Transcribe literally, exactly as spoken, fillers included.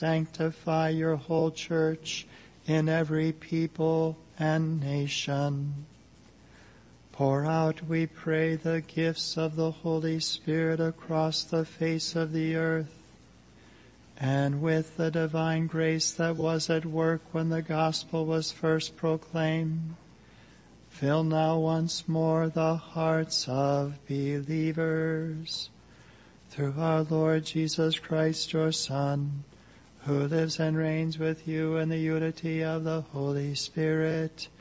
sanctify your whole church in every people and nation. Pour out, we pray, the gifts of the Holy Spirit across the face of the earth, and with the divine grace that was at work when the gospel was first proclaimed, fill now once more the hearts of believers. Through our Lord Jesus Christ, your Son, who lives and reigns with you in the unity of the Holy Spirit,